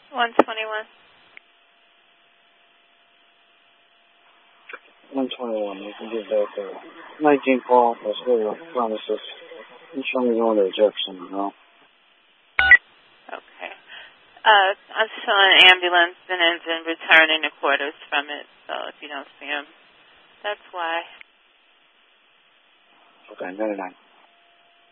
121. 121, you can give that 19 Paul, Australia, Promises. You show me going to Jefferson, no? Okay. I'm showing ambulance and engine returning to quarters from it, so if you don't see them, that's why. Okay, 99.